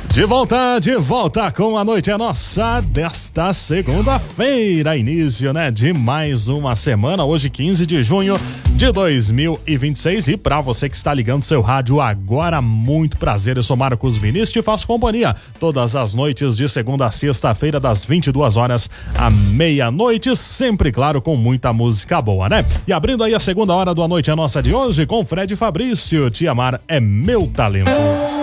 De volta com a Noite é Nossa desta segunda-feira, início, de mais uma semana, hoje 15 de junho de 2026, e pra você que está ligando seu rádio agora, muito prazer, eu sou Marcos Vinícius, te faço companhia todas as noites de segunda a sexta-feira, das 22 horas à meia-noite, sempre, claro, com muita música boa, E abrindo aí a segunda hora do A Noite é Nossa de hoje, com Fred Fabrício, Te Amar é Meu Talento.